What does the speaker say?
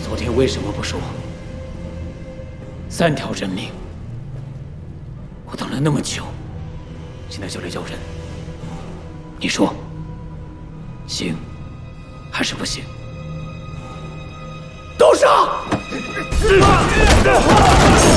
昨天为什么不说？3条人命，我等了那么久，现在就来要人，你说行还是不行？都杀！